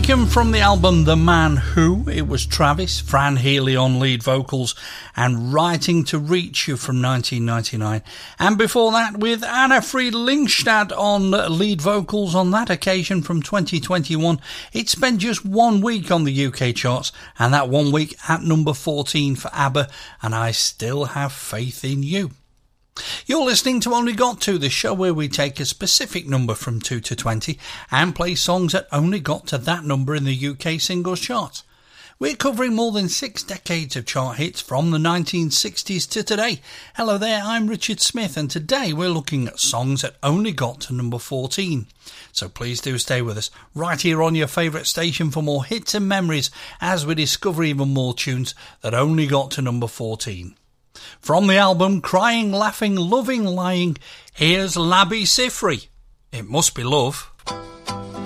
Taken from the album The Man Who, it was Travis, Fran Healy on lead vocals, and Writing to Reach You from 1999. And before that, with Anna Fried Lyngstad on lead vocals on that occasion from 2021. It spent just 1 week on the UK charts, and that 1 week at number 14 for ABBA, and I Still Have Faith in You. You're listening to Only Got To, the show where we take a specific number from 2 to 20 and play songs that only got to that number in the UK singles chart. We're covering more than 6 decades of chart hits from the 1960s to today. Hello there, I'm Richard Smith, and today we're looking at songs that only got to number 14. So please do stay with us right here on your favourite station for more hits and memories as we discover even more tunes that only got to number 14. From the album Crying, Laughing, Loving, Lying, here's Labi Siffre. It Must Be Love.